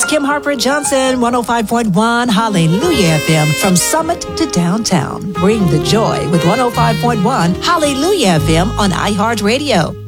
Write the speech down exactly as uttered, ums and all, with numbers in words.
It's Kim Harper Johnson, one oh five point one Hallelujah F M, from Summit to downtown. Bring the joy with one oh five point one Hallelujah F M on iHeartRadio.